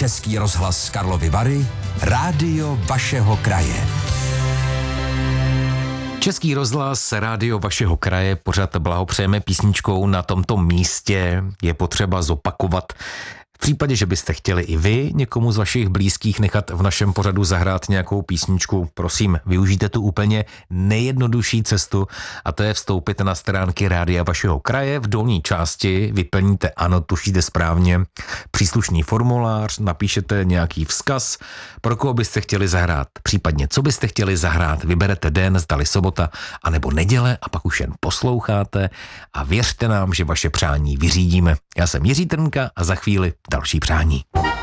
Český rozhlas Karlovy Vary, rádio vašeho kraje. Český rozhlas, rádio vašeho kraje, pořád blahopřejeme písničkou Na tomto místě. Je potřeba zopakovat. V případě, že byste chtěli i vy někomu z vašich blízkých nechat v našem pořadu zahrát nějakou písničku, prosím, využijte tu úplně nejjednodušší cestu a to je vstoupit na stránky rádia vašeho kraje. V dolní části vyplníte, ano, tušíte správně, příslušný formulář, napíšete nějaký vzkaz, pro koho byste chtěli zahrát, případně co byste chtěli zahrát, vyberete den, zdali sobota, anebo neděle a pak už jen posloucháte a věřte nám, že vaše přání vyřídíme. Já jsem Jiří Trnka a za chvíli další přání.